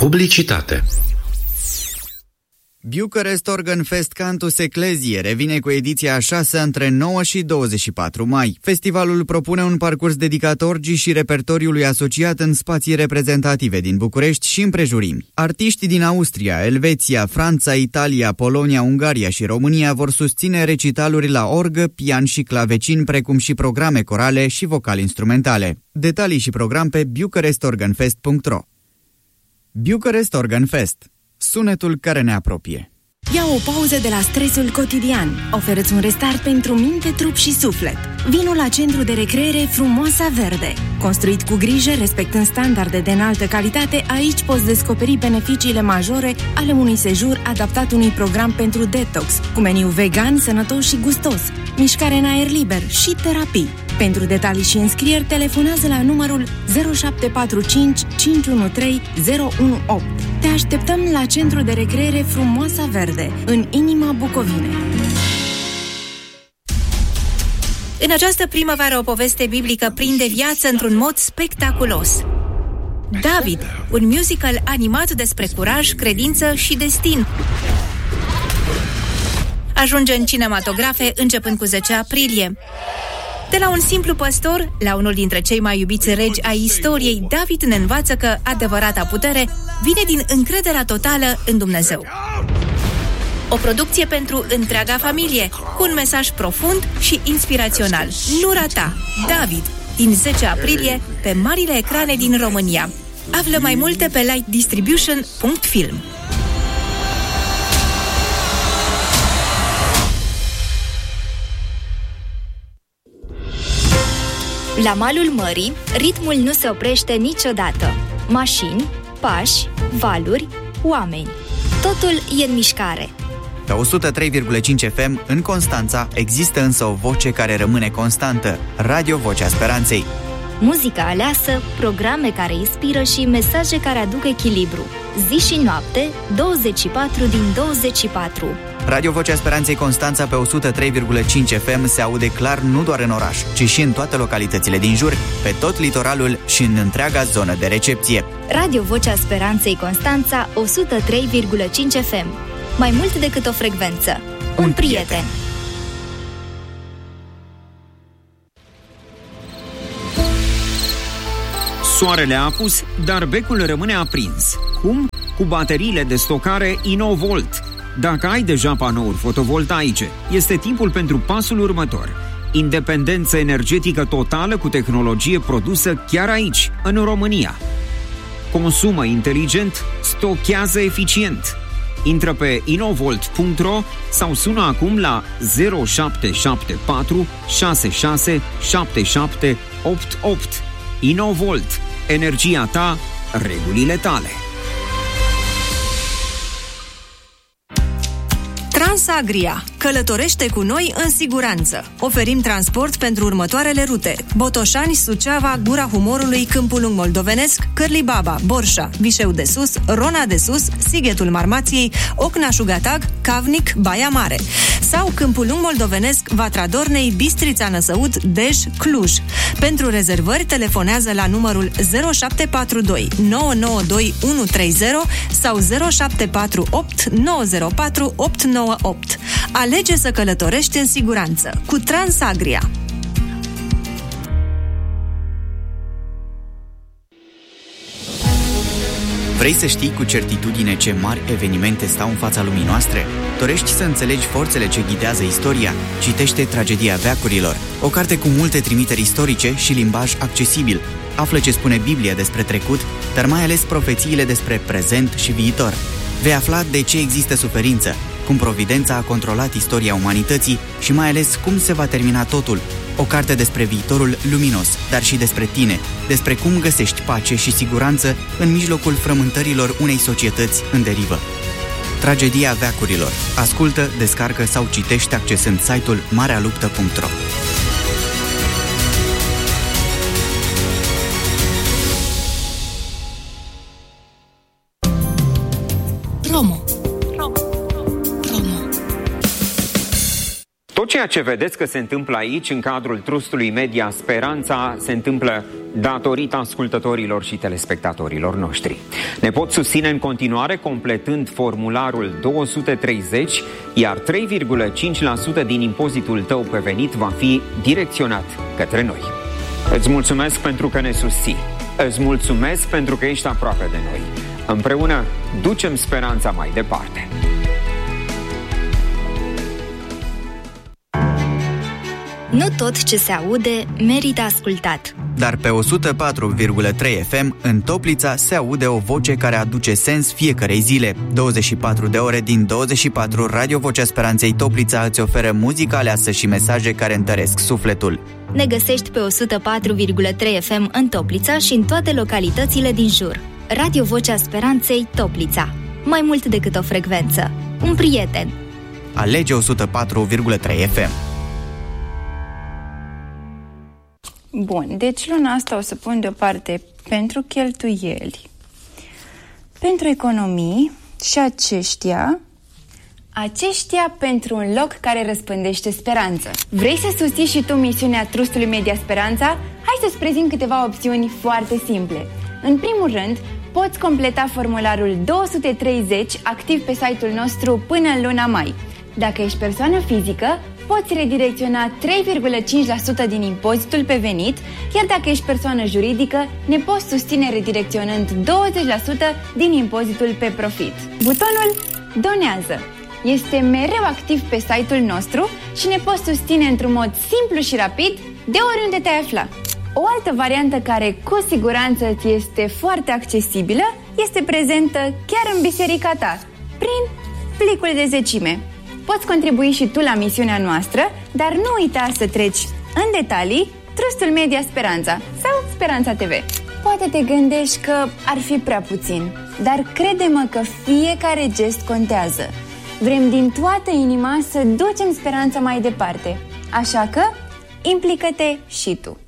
Publicitate. Bucharest Organ Fest Cantus Ecclesiae revine cu ediția a 6-a între 9 și 24 mai. Festivalul propune un parcurs dedicat orgii și repertoriului asociat în spații reprezentative din București și împrejurimi. Artiști din Austria, Elveția, Franța, Italia, Polonia, Ungaria și România vor susține recitaluri la orgă, pian și clavecin, precum și programe corale și vocal-instrumentale. Detalii și program pe bucharestorganfest.ro. Bucharest Organ Fest. Sunetul care ne apropie. Ia o pauză de la stresul cotidian. Oferă-ți un restart pentru minte, trup și suflet. Vino la centru de recreere Frumoasa Verde. Construit cu grijă, respectând standarde de înaltă calitate, aici poți descoperi beneficiile majore ale unui sejur adaptat unui program pentru detox, cu meniu vegan, sănătos și gustos, mișcare în aer liber și terapii. Pentru detalii și înscrieri, telefonează la numărul 0745 513 018. Te așteptăm la centru de recreere Frumoasa Verde, în inima Bucovinei. În această primăvară, o poveste biblică prinde viață într-un mod spectaculos. David, un musical animat despre curaj, credință și destin, ajunge în cinematografe începând cu 10 aprilie. De la un simplu păstor la unul dintre cei mai iubiți regi ai istoriei, David ne învață că adevărata putere vine din încrederea totală în Dumnezeu. O producție pentru întreaga familie, cu un mesaj profund și inspirațional. Nu rata! David, din 10 aprilie, pe marile ecrane din România. Află mai multe pe lightdistribution.film. La malul mării, ritmul nu se oprește niciodată. Mașini, pași, valuri, oameni. Totul e în mișcare. Pe 103,5 FM, în Constanța, există însă o voce care rămâne constantă. Radio Vocea Speranței. Muzica aleasă, programe care inspiră și mesaje care aduc echilibru. Zi și noapte, 24 din 24. Radio Vocea Speranței Constanța pe 103,5 FM se aude clar nu doar în oraș, ci și în toate localitățile din jur, pe tot litoralul și în întreaga zonă de recepție. Radio Vocea Speranței Constanța 103,5 FM. Mai mult decât o frecvență. Un prieten. Soarele a apus, dar becul rămâne aprins. Cum? Cu bateriile de stocare InnoVolt. Dacă ai deja panouri fotovoltaice, este timpul pentru pasul următor. Independență energetică totală cu tehnologie produsă chiar aici, în România. Consumă inteligent, stochează eficient. Intră pe innovolt.ro sau sună acum la 0774 66 77 88. InnoVolt. Energia ta, regulile tale. Transagria. Călătorește cu noi în siguranță. Oferim transport pentru următoarele rute: Botoșani, Suceava, Gura Humorului, Câmpul Lung Moldovenesc, Cârlibaba, Borșa, Vișeu de Sus, Rona de Sus, Sighetul Marmației, Ocna-Șugatag, Cavnic, Baia Mare. Sau Câmpul Lung Moldovenesc, Vatra Dornei, Bistrița Năsăud, Dej, Cluj. Pentru rezervări, telefonează la numărul 0742 992 130 sau 0748 904 898. Alege să călătorești în siguranță cu Transagria. Vrei să știi cu certitudine ce mari evenimente stau în fața lumii noastre? Dorești să înțelegi forțele ce ghidează istoria? Citește Tragedia veacurilor, o carte cu multe trimiteri istorice și limbaj accesibil. Află ce spune Biblia despre trecut, dar mai ales profețiile despre prezent și viitor. Vei afla de ce există suferință, cum providența a controlat istoria umanității și mai ales cum se va termina totul. O carte despre viitorul luminos, dar și despre tine, despre cum găsești pace și siguranță în mijlocul frământărilor unei societăți în derivă. Tragedia veacurilor. Ascultă, descarcă sau citește accesând site-ul marealuptă.ro. Promo. Tot ceea ce vedeți că se întâmplă aici, în cadrul Trustului Media Speranța, se întâmplă datorită ascultătorilor și telespectatorilor noștri. Ne pot susține în continuare completând formularul 230, iar 3,5% din impozitul tău pe venit va fi direcționat către noi. Îți mulțumesc pentru că ne susții. Îți mulțumesc pentru că ești aproape de noi. Împreună ducem speranța mai departe. Nu tot ce se aude merită ascultat. Dar pe 104,3 FM, în Toplița, se aude o voce care aduce sens fiecarei zile. 24 de ore din 24, Radio Vocea Speranței Toplița îți oferă muzică aleasă și mesaje care întăresc sufletul. Ne găsești pe 104,3 FM în Toplița și în toate localitățile din jur. Radio Vocea Speranței Toplița. Mai mult decât o frecvență. Un prieten. Alege 104,3 FM. Bun, deci luna asta o să pun deoparte pentru cheltuieli, pentru economii și aceștia pentru un loc care răspândește speranță. Vrei să susții și tu misiunea Trustului Media Speranța? Hai să-ți prezint câteva opțiuni foarte simple. În primul rând, poți completa formularul 230 activ pe site-ul nostru până în luna mai. Dacă ești persoană fizică, poți redirecționa 3,5% din impozitul pe venit, iar dacă ești persoană juridică, ne poți susține redirecționând 20% din impozitul pe profit. Butonul Donează este mereu activ pe site-ul nostru și ne poți susține într-un mod simplu și rapid de oriunde te-ai afla. O altă variantă care cu siguranță ți este foarte accesibilă este prezentă chiar în biserica ta, prin plicul de zecime. Poți contribui și tu la misiunea noastră, dar nu uita să treci în detalii Trustul Media Speranța sau Speranța TV. Poate te gândești că ar fi prea puțin, dar crede-mă că fiecare gest contează. Vrem din toată inima să ducem speranța mai departe, așa că implică-te și tu.